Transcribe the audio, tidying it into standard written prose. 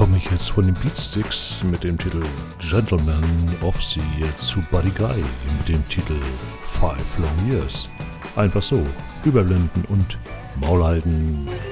komme ich jetzt von den Beatsticks mit dem Titel Gentleman of the Year zu Buddy Guy mit dem Titel 5 Long Years. Einfach so, überblenden und Maul halten.